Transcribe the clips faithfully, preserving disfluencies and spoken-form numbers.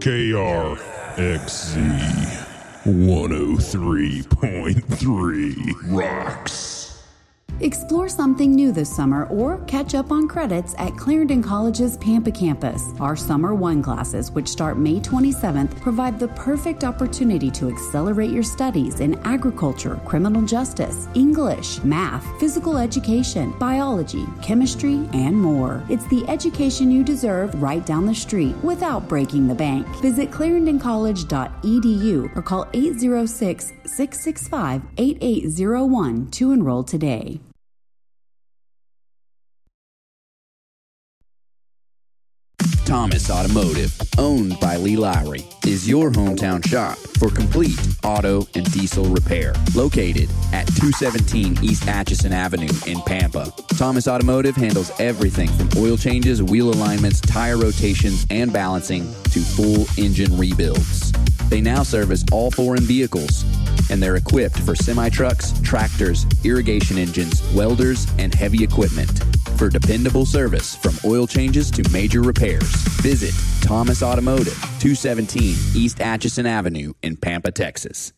K R X Z one oh three point three rocks. Explore something new this summer or catch up on credits at Clarendon College's Pampa campus. Our Summer one classes, which start May twenty-seventh, provide the perfect opportunity to accelerate your studies in agriculture, criminal justice, English, math, physical education, biology, chemistry, and more. It's the education you deserve right down the street without breaking the bank. Visit clarendon college dot e d u or call eight zero six, six six five, eight eight zero one to enroll today. Thomas Automotive, owned by Lee Lowry, is your hometown shop for complete auto and diesel repair. Located at two seventeen East Atchison Avenue in Pampa, Thomas Automotive handles everything from oil changes, wheel alignments, tire rotations, and balancing to full engine rebuilds. They now service all foreign vehicles, and they're equipped for semi-trucks, tractors, irrigation engines, welders, and heavy equipment. For dependable service from oil changes to major repairs, visit Thomas Automotive, two seventeen East Atchison Avenue in Pampa, Texas.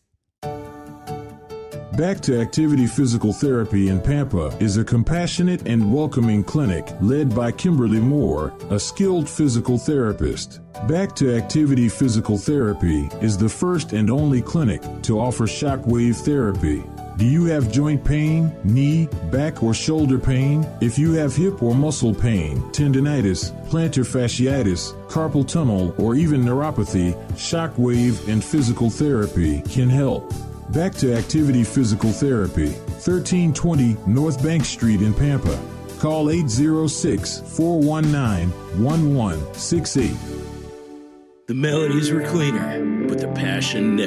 Back to Activity Physical Therapy in Pampa is a compassionate and welcoming clinic led by Kimberly Moore, a skilled physical therapist. Back to Activity Physical Therapy is the first and only clinic to offer shockwave therapy. Do you have joint pain, knee, back, or shoulder pain? If you have hip or muscle pain, tendinitis, plantar fasciitis, carpal tunnel, or even neuropathy, shockwave and physical therapy can help. Back to Activity Physical Therapy, thirteen twenty North Bank Street in Pampa. Call eight zero six, four one nine, one one six eight. The melodies were cleaner, but the passion never.